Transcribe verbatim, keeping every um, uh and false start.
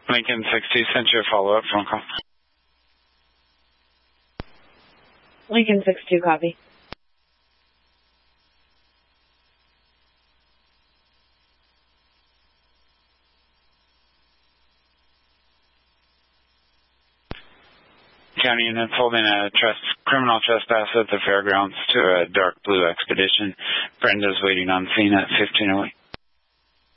Lincoln six two sent you a follow-up phone call. Lincoln six two, copy. County units holding a trust, criminal trespass at the fairgrounds to a dark blue Expedition. Brenda's waiting on scene at fifteen oh eight.